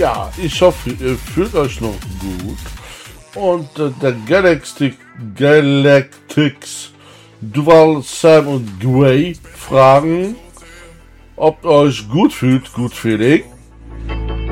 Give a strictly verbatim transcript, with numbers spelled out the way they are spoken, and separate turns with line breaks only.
Ja, ich hoffe, ihr fühlt euch noch gut. Und äh, der Galactic Galactics Duval, Sam und Gray fragen, ob ihr euch gut fühlt, gut Felix.